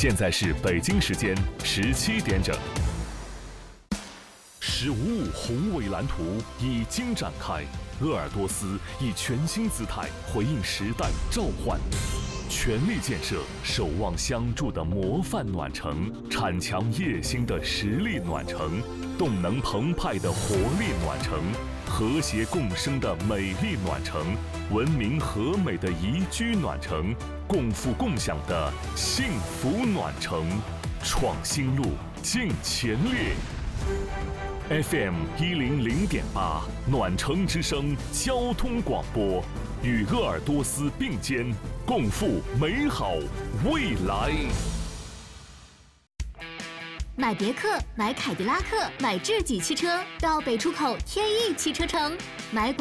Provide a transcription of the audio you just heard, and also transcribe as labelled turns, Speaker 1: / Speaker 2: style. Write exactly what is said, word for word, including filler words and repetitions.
Speaker 1: 现在是北京时间十七点整。十五五宏伟蓝图已经展开，鄂尔多斯以全新姿态回应时代召唤，全力建设守望相助的模范暖城，铲强业兴的实力暖城，动能澎湃的活力暖城，和谐共生的美丽暖城，文明和美的宜居暖城，共富共享的幸福暖城，创新路，进前列。F M 一零零点八暖城之声交通广播，与鄂尔多斯并肩，共赴美好未来。
Speaker 2: 买别克，买凯迪拉克，买智己汽车，到北出口天翼汽车城，买广。